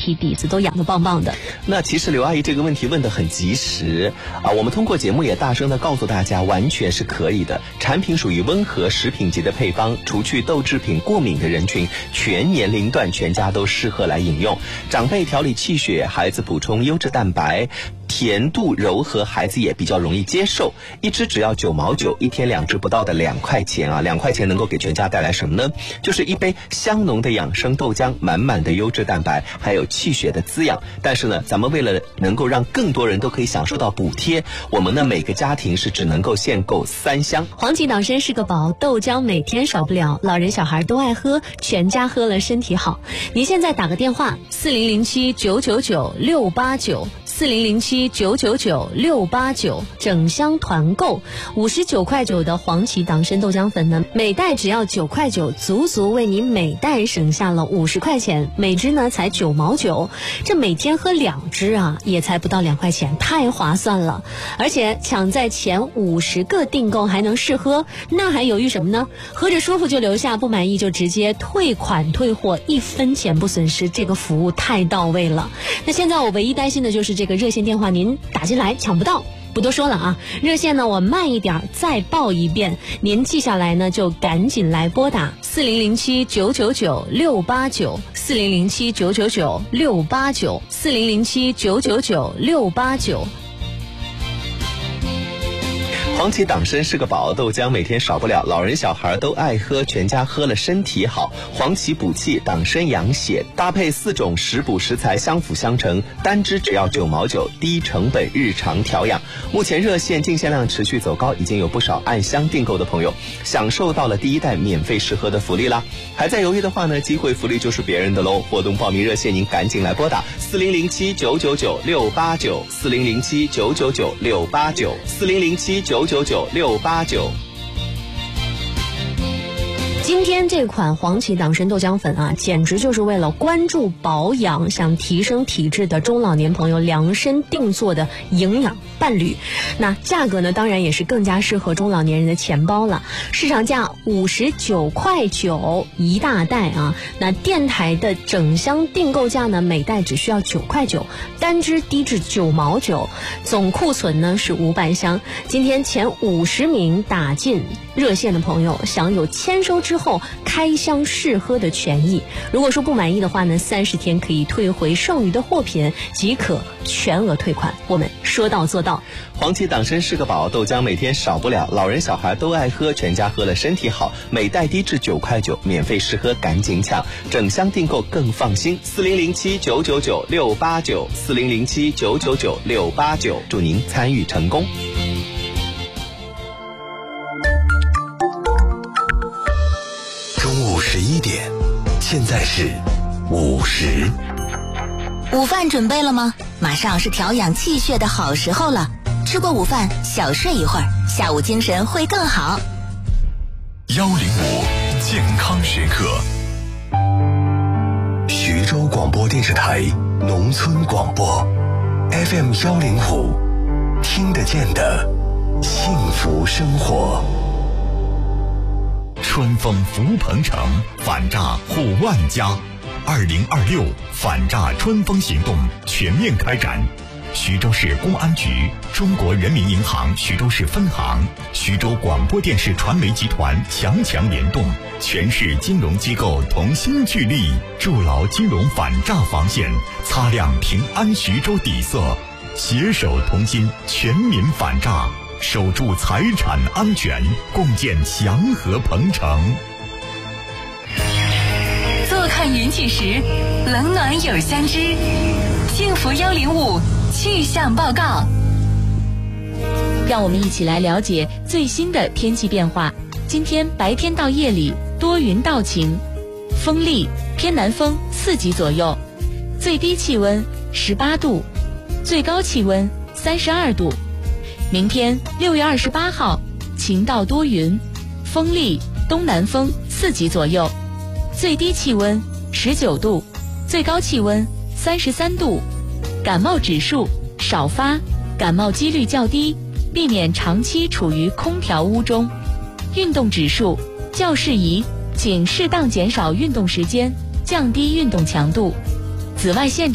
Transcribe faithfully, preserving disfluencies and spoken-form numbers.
体底子都养得棒棒的。 那其实刘阿姨这个问题问得很及时啊，我们通过节目也大声的告诉大家，完全是可以的。产品属于温和食品级的配方，除去豆制品过敏的人群，全年龄段全家都适合来饮用。长辈调理气血，孩子补充优质蛋白，甜度柔和，孩子也比较容易接受。一支只要九毛九，一天两支不到的两块钱啊，两块钱能够给全家带来什么呢？就是一杯香浓的养生豆浆，满满的优质蛋白，还有气血的滋养。但是呢，咱们为了能够让更多人都可以享受到补贴，我们呢每个家庭是只能够限购三箱。 黄芪党参是个宝，豆浆每天少不了，老人小孩都爱喝，全家喝了身体好。您现在打个电话四零零七九九九六八九。四零零七九九九六八九，整箱团购五十九块九的黄芪党参豆浆粉呢，每袋只要九块九，足足为您每袋省下了五十块钱，每支呢才九毛九，这每天喝两支啊，也才不到两块钱，太划算了。而且抢在前五十个订购还能试喝，那还犹豫什么呢？喝着舒服就留下，不满意就直接退款退货，一分钱不损失，这个服务太到位了。那现在我唯一担心的就是这个热线电话您打进来抢不到，不多说了啊，热线呢我慢一点再报一遍，您记下来呢就赶紧来拨打四零零七九九九六八九，四零零七九九九六八九，四零零七九九九六八九。 黄芪党参是个宝，豆浆每天少不了，老人小孩都爱喝，全家喝了身体好。黄芪补气，党参养血，搭配四种食补食材相辅相成，单支只要九毛九，低成本日常调养。目前热线进线量持续走高，已经有不少按箱订购的朋友享受到了第一代免费试喝的福利啦。还在犹豫的话呢，机会福利就是别人的喽。活动报名热线您赶紧来拨打四零零七九九九六八九，四零零七九九九六八九，四零零七九九九六八九。 今天这款黄芪党参豆浆粉啊，简直就是为了关注保养、想提升体质的中老年朋友量身定做的营养伴侣。那价格呢，当然也是更加适合中老年人的钱包了。市场价五十九块九一大袋啊，那电台的整箱订购价呢，每袋只需要九块九，单支低至九毛九，总库存呢是五百箱。今天前五十名打进热线的朋友享有签收之后开箱试喝的权益。如果说不满意的话呢，三十天可以退回剩余的货品，即可全额退款。我们说到做到。 黄芪党参是个宝，豆浆每天少不了，老人小孩都爱喝，全家喝了身体好。每袋低至九块九，免费试喝赶紧抢，整箱订购更放心。四零零七九九九六八九，四零零七九九九六八九，祝您参与成功。 中午十一点，现在是午时。 午饭准备了吗？马上是调养气血的好时候了。吃过午饭，小睡一会儿，下午精神会更好。 幺零五健康时刻，徐州广播电视台农村广播 F M 幺零五，听得见的幸福生活。 春风福鹏城，反诈护万家。二零二六反诈春风行动全面开展。徐州市公安局、中国人民银行徐州市分行、徐州广播电视传媒集团强强联动，全市金融机构同心聚力，筑牢金融反诈防线，擦亮平安徐州底色，携手同心，全民反诈，守住财产安全，共建祥和鹏城。 坐看云起时，冷暖有相知。幸福幺零五气象报告， 让我们一起来了解最新的天气变化。今天白天到夜里多云到晴，风力偏南风四级左右，最低气温十八度，最高气温三十二度。明天六月二十八号，晴到多云，风力东南风四级左右，最低气温十九度，最高气温三十三度。感冒指数少发，感冒几率较低，避免长期处于空调屋中。运动指数较适宜，请适当减少运动时间，降低运动强度。紫外线